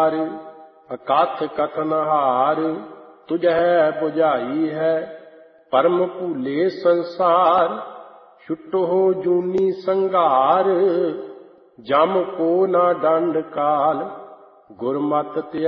ਵਿਚਾਰ, ਅਕਥ ਕਥਨ ਹਾਰ, ਤੁਝੈ ਬੁਝਾਈ ਹੈ। ਪਰਮ ਭੂਲੇ ਸੰਸਾਰ, ਛੁਟੋ ਜੂਨੀ ਸੰਘਾਰ। ਜਮ ਕੋ ਨਾ ਡੰਡ ਕਾਲ, ਗੁਰਮਤਿ ਧਿਆਈ